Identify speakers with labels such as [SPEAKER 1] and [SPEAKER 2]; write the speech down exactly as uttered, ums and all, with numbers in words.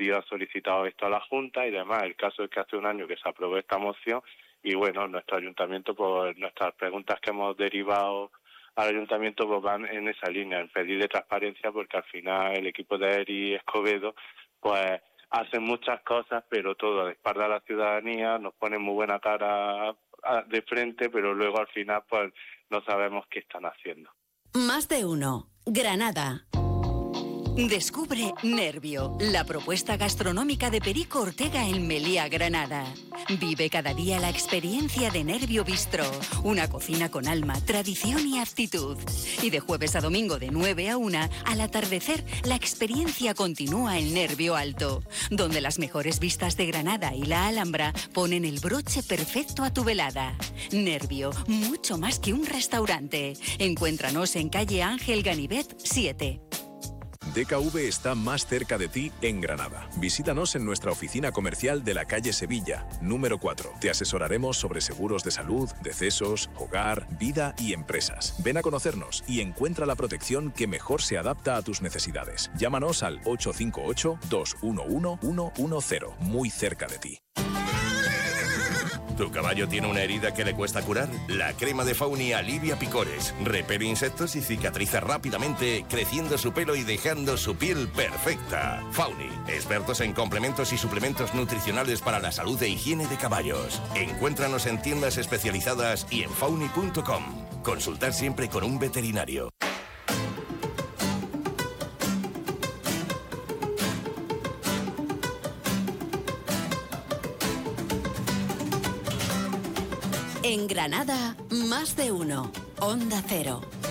[SPEAKER 1] pedido, ha solicitado esto a la Junta y demás. El caso es que hace un año que se aprobó esta moción y bueno, nuestro ayuntamiento, pues nuestras preguntas que hemos derivado al ayuntamiento pues van en esa línea, en pedir de transparencia, porque al final el equipo de Eri Escobedo pues hacen muchas cosas, pero todo a espaldas de la ciudadanía, nos ponen muy buena cara de frente, pero luego al final pues no sabemos qué están haciendo.
[SPEAKER 2] Más de uno. Granada. Descubre Nervio, la propuesta gastronómica de Perico Ortega en Melía, Granada. Vive cada día la experiencia de Nervio Bistró, una cocina con alma, tradición y aptitud. Y de jueves a domingo de nueve a una, al atardecer, la experiencia continúa en Nervio Alto, donde las mejores vistas de Granada y la Alhambra ponen el broche perfecto a tu velada. Nervio, mucho más que un restaurante. Encuéntranos en calle Ángel Ganivet siete.
[SPEAKER 3] D K V está más cerca de ti en Granada. Visítanos en nuestra oficina comercial de la calle Sevilla, número cuatro. Te asesoraremos sobre seguros de salud, decesos, hogar, vida y empresas. Ven a conocernos y encuentra la protección que mejor se adapta a tus necesidades. Llámanos al ocho cinco ocho, dos uno uno, uno uno cero, muy cerca de ti.
[SPEAKER 4] ¿Tu caballo tiene una herida que le cuesta curar? La crema de Fauni alivia picores, repele insectos y cicatriza rápidamente, creciendo su pelo y dejando su piel perfecta. Fauni, expertos en complementos y suplementos nutricionales para la salud e higiene de caballos. Encuéntranos en tiendas especializadas y en fauni punto com. Consultar siempre con un veterinario.
[SPEAKER 2] En Granada, más de uno. Onda Cero.